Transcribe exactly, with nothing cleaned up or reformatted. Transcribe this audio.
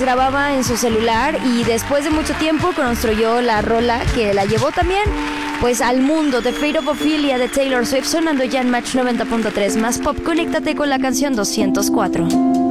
grababa en su celular y después de mucho tiempo construyó la rola que la llevó también pues al mundo. The Fate of Ophelia de Taylor Swift sonando ya en Match noventa punto tres. Más pop, conéctate con la canción doscientos cuatro.